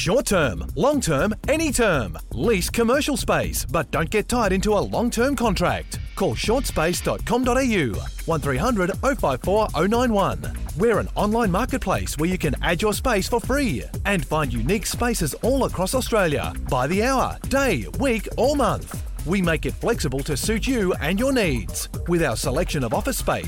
Short term, long term, any term. Lease commercial space, but don't get tied into a long-term contract. Call shortspace.com.au 1300 054 091. We're an online marketplace where you can add your space for free and find unique spaces all across Australia by the hour, day, week or month. We make it flexible to suit you and your needs with our selection of office space,